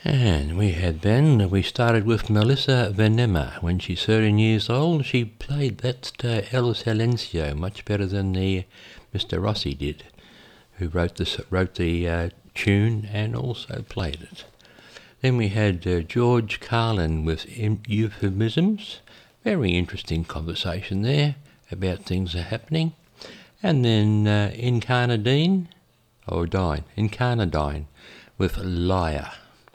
And we started with Melissa Venema. When she's 13 years old, she played that El Silencio much better than the Mr. Rossi did, who wrote the tune and also played it. Then we had George Carlin with Euphemisms. Very interesting conversation there about things that are happening. And then Incarnadine with Liar.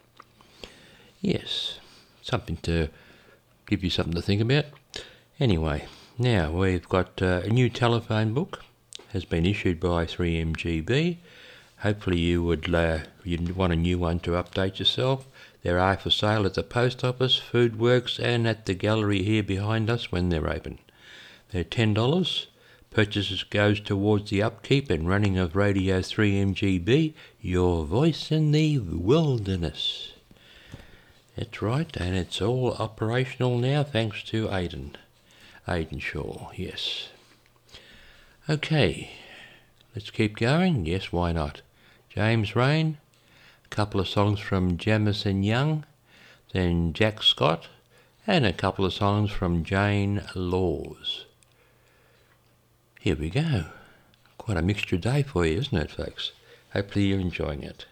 Yes, something to give you something to think about. Anyway, now we've got a new telephone book has been issued by 3MGB. Hopefully you'd want a new one to update yourself. They are for sale at the post office, Food Works and at the gallery here behind us when they're open. They're $10. Purchases goes towards the upkeep and running of Radio 3MGB, your voice in the wilderness. That's right, and it's all operational now thanks to Aidan Shaw, yes. Okay, let's keep going. Yes, why not? James Rain, a couple of songs from Jamison Young, then Jack Scott, and a couple of songs from Jane Laws. Here we go. Quite a mixture day for you, isn't it, folks? Hopefully you're enjoying it.